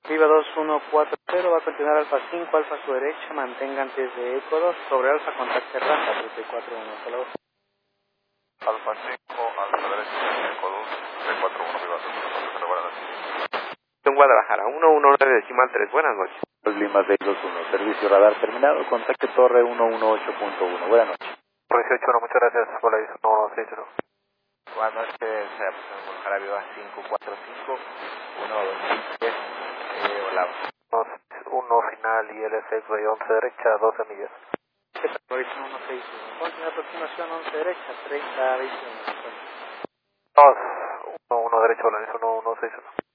Viva 2140, va a continuar Alfa 5, Alfa a su derecha, mantenga antes de Eco 2, sobre Alfa, contacte Rafa 341, hasta luego. Alfa 5, Alfa derecha, Eco 2, 341, Viva 2140, buenas noches. En Guadalajara, 119.3, buenas noches. Lima 621, servicio radar terminado, contacte Torre 118.1, buenas noches. Torre 181, muchas gracias, por la 161. Buenas noches, en Guadalajara, Viva 545, 123, hola. 1 final y LS Way 11 derecha, 12 millas. Horizon 161, continúa aproximación 11 derecha, 30 21. 2, 1 derecha, hola, 161.